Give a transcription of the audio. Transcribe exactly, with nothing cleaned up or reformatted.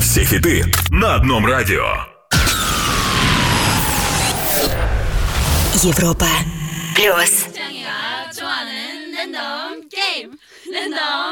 Все хиты на одном радио. Европа плюс. 짱이가 좋아하는 랜덤 게임 랜덤